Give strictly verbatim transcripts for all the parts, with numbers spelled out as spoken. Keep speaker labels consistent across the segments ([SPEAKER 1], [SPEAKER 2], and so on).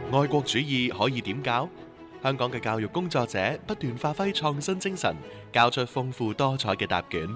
[SPEAKER 1] 愛國主義可以點教？香港嘅教育工作者不斷發揮創新精神，交出豐富多彩嘅答卷。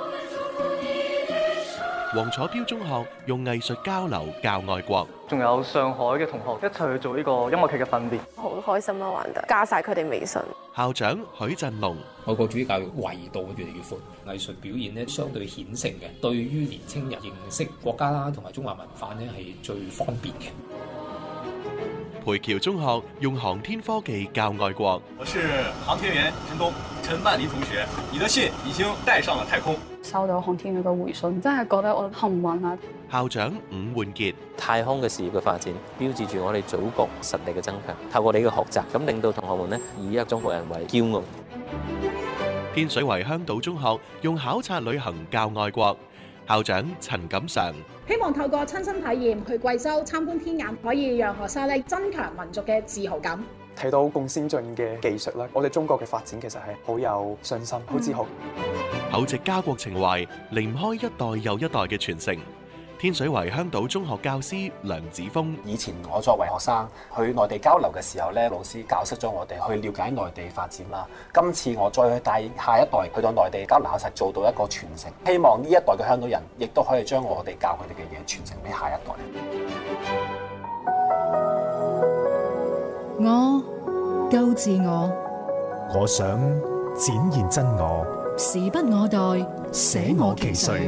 [SPEAKER 1] 黃楚標中學用藝術交流教愛國，
[SPEAKER 2] 仲有上海嘅同學一齊去做呢個音樂劇嘅訓練，
[SPEAKER 3] 好開心啊！玩得加晒佢哋微信。
[SPEAKER 1] 校長許振龍，
[SPEAKER 4] 愛國主義教育維度越嚟越闊，藝術表現咧相對顯性嘅，對於年青人認識國家啦同埋中華文化咧係最方便嘅。
[SPEAKER 1] 培僑中學用航天科技教愛國。
[SPEAKER 5] 我是航天員陳東，陳曼妮同學，你的信已經帶上了太空。
[SPEAKER 6] 收到航天員嘅回信，真係覺得我幸運啊！
[SPEAKER 1] 校長伍煥傑，
[SPEAKER 7] 太空嘅事業嘅發展，標誌住我哋祖國實力嘅增強。透過你嘅學習，咁令到同學們呢以一個中國人為驕傲。
[SPEAKER 1] 天水圍香島中學用考察旅行教愛國。校長陳錦常，
[SPEAKER 8] 希望透過親身體驗去貴州參觀天眼，可以讓學生咧增強民族嘅自豪感。
[SPEAKER 9] 睇到咁先進嘅技術啦，我哋中國嘅發展其實係好有信心、好自豪。
[SPEAKER 1] 厚植家國情懷，離唔開一代又一代嘅傳承。天水圍香島中學教師梁子峰，
[SPEAKER 10] 以前我作為學生去內地交流嘅時候咧，老師教識咗我哋去了解內地發展啦。今次我再去帶下一代去到內地交流，實做到一個傳承。希望呢一代嘅香港人亦都可以將我哋教佢哋嘅嘢傳承俾下一代。
[SPEAKER 11] 我夠自我，
[SPEAKER 12] 我想展現真我，
[SPEAKER 11] 時不我待，捨我其誰。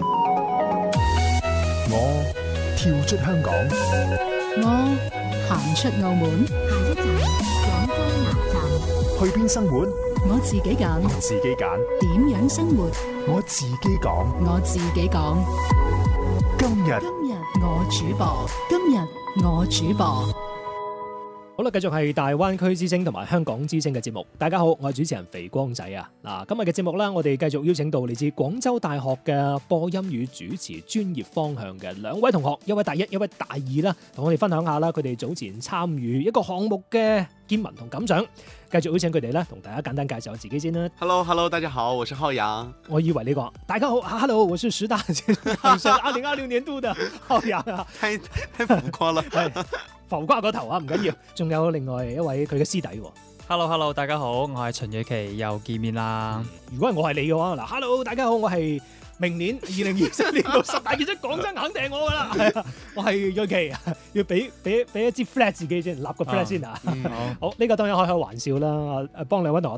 [SPEAKER 12] 我跳出香港，
[SPEAKER 11] 我行出澳門。
[SPEAKER 13] 下一站廣州南站，
[SPEAKER 12] 去邊生活？
[SPEAKER 11] 我自己揀，
[SPEAKER 12] 我自己揀。
[SPEAKER 11] 點樣生活？
[SPEAKER 12] 我自己講，
[SPEAKER 11] 我自己講。
[SPEAKER 12] 今日
[SPEAKER 11] 今日我主播，今日我主播。
[SPEAKER 14] 好啦，繼續係大灣區之聲同埋香港之聲嘅節目。大家好，我係主持人肥光仔啊。嗱，今日嘅節目咧，我哋繼續邀請到嚟自廣州大學嘅播音與主持專業方向嘅兩位同學，一位大一，一位大二啦，同我哋分享下啦，佢哋早前參與一個項目嘅見聞同感想。繼續邀請佢哋咧，同大家簡單介紹下自己先啦。
[SPEAKER 15] Hello，Hello， 大家好，我是浩洋。
[SPEAKER 14] 我以為呢個大家好 ，Hello， 我是十大評審二零二零年度的浩洋啊，
[SPEAKER 15] 太太浮誇啦。
[SPEAKER 14] 浮誇個頭啊，唔緊要，仲有另外一位佢嘅師弟喎。
[SPEAKER 16] Hello Hello， 大家好，我係秦雨琪，又見面啦。
[SPEAKER 14] 如果係我係你嘅話，嗱 ，Hello， 大家好，我係明年二零二三年度十大傑出，講真肯定係我噶啦，係啊，我係雨琪，要俾俾俾一支 flag 自己先，立個 flag 先啊。嗯、好，呢、這個當然開開玩笑啦，幫兩位同學